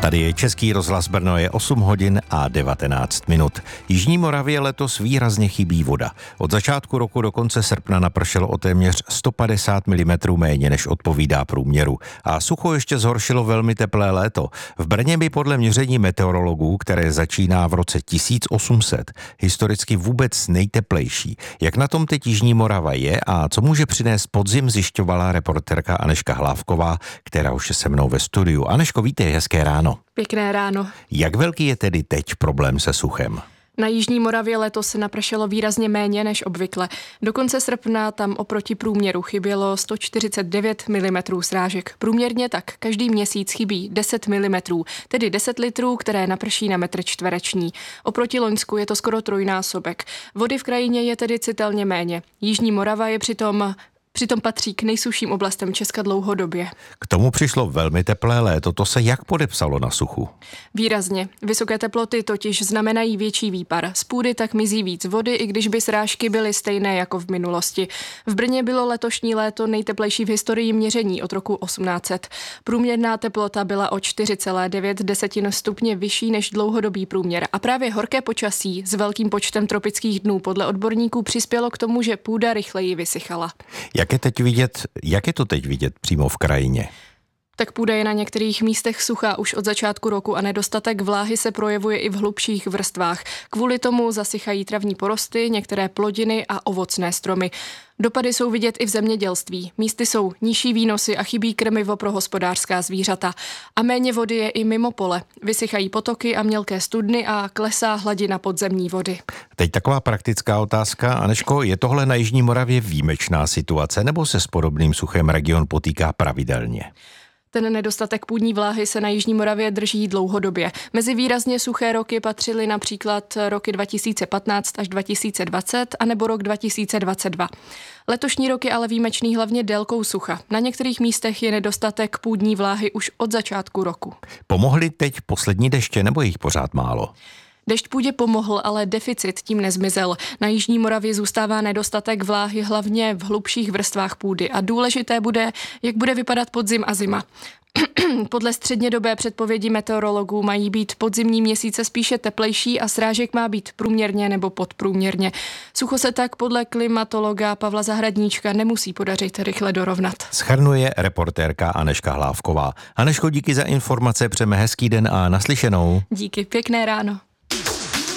Tady je Český rozhlas Brno, je 8 hodin a 19 minut. Jižní Moravě letos výrazně chybí voda. Od začátku roku do konce srpna napršelo o téměř 150 mm méně, než odpovídá průměru. A sucho ještě zhoršilo velmi teplé léto. V Brně by podle měření meteorologů, které začíná v roce 1800, historicky vůbec nejteplejší. Jak na tom teď Jižní Morava je a co může přinést podzim, zjišťovala reportérka Anežka Hlávková, která už je se mnou ve studiu. Anežko, vítej, hezké ráno. Pěkné ráno. Jak velký je tedy teď problém se suchem? Na Jižní Moravě letos se napršelo výrazně méně než obvykle. Do konce srpna tam oproti průměru chybělo 149 mm srážek. Průměrně tak každý měsíc chybí 10 mm, tedy 10 litrů, které naprší na metr čtvereční. Oproti loňsku je to skoro trojnásobek. Vody v krajině je tedy citelně méně. Jižní Morava je přitom patří k nejsušším oblastem Česka dlouhodobě. K tomu přišlo velmi teplé léto, to se jak podepsalo na suchu? Výrazně. Vysoké teploty totiž znamenají větší výpar. Z půdy tak mizí víc vody, i když by srážky byly stejné jako v minulosti. V Brně bylo letošní léto nejteplejší v historii měření od roku 1800. Průměrná teplota byla o 4,9 stupně vyšší než dlouhodobý průměr. A právě horké počasí s velkým počtem tropických dnů podle odborníků přispělo k tomu, že půda rychleji vysychala. Jak je to teď vidět přímo v krajině? Tak půda je na některých místech suchá už od začátku roku a nedostatek vláhy se projevuje i v hlubších vrstvách. Kvůli tomu zasychají travní porosty, některé plodiny a ovocné stromy. Dopady jsou vidět i v zemědělství. Místy jsou nižší výnosy a chybí krmivo pro hospodářská zvířata. A méně vody je i mimo pole. Vysychají potoky a mělké studny a klesá hladina podzemní vody. Teď taková praktická otázka. Anežko, je tohle na Jižní Moravě výjimečná situace nebo se s podobným suchem region potýká pravidelně? Ten nedostatek půdní vláhy se na Jižní Moravě drží dlouhodobě. Mezi výrazně suché roky patřily například roky 2015 až 2020 a nebo rok 2022. Letošní rok je ale výjimečný hlavně délkou sucha. Na některých místech je nedostatek půdní vláhy už od začátku roku. Pomohly teď poslední deště nebo jich pořád málo? Dešť půdě pomohl, ale deficit tím nezmizel. Na Jižní Moravě zůstává nedostatek vláhy hlavně v hlubších vrstvách půdy a důležité bude, jak bude vypadat podzim a zima. Podle střednědobé předpovědi meteorologů mají být podzimní měsíce spíše teplejší a srážek má být průměrně nebo podprůměrně. Sucho se tak podle klimatologa Pavla Zahradníčka nemusí podařit rychle dorovnat. Shrnuje reportérka Anežka Hlávková. Anežko, díky za informace, přejeme hezký den a naslyšenou. Díky, pěkné ráno.